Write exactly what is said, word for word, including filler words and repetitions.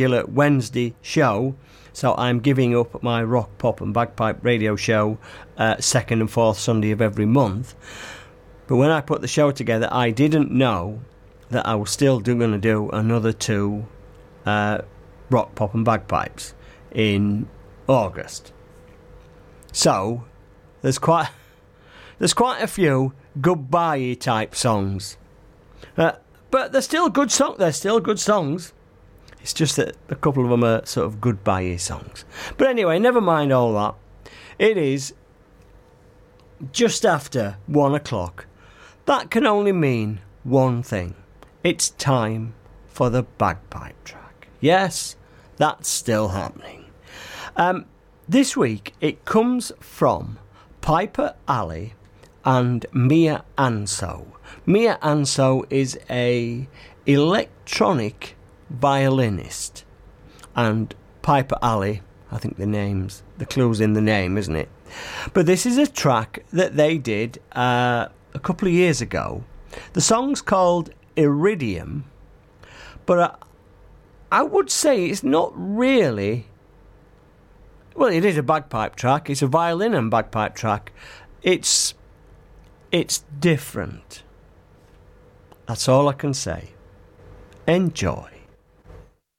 regular Wednesday show, so I'm giving up my rock, pop and bagpipe radio show uh, second and fourth Sunday of every month. But when I put the show together, I didn't know that I was still going to do another two uh, rock, pop and bagpipes in August. So there's quite there's quite a few goodbye type songs, uh, but they're still good songs. They're still good songs. It's just that a couple of them are sort of goodbye songs. But anyway, never mind all that. It is just after one o'clock. That can only mean one thing. It's time for the bagpipe track. Yes, that's still happening. Um, this week it comes from Piper Alley and Mia Anso. Mia Anso is a electronic violinist, and Piper Alley, I think the name's the clue's in the name, isn't it? But this is a track that they did uh, a couple of years ago. The song's called Iridium, but I, I would say it's not really. Well, it is a bagpipe track. It's a violin and bagpipe track. It's it's different. That's all I can say. Enjoy.